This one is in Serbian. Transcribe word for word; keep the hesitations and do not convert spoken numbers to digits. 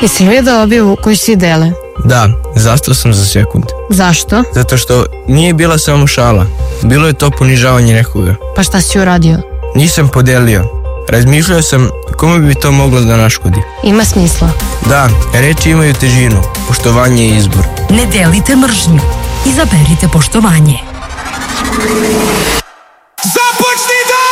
Jesi li vidio objavu koju svi dele? Da, zastao sam za sekund. Zašto? Zato što nije bila samo šala. Bilo je to ponižavanje nekoga. Pa šta si uradio? Nisam podelio. Razmišljao sam kome bi to moglo da naškodi. Ima smisla. Da, reči imaju težinu. Poštovanje je izbor. Ne delite mržnju. Izaberite poštovanje. Započni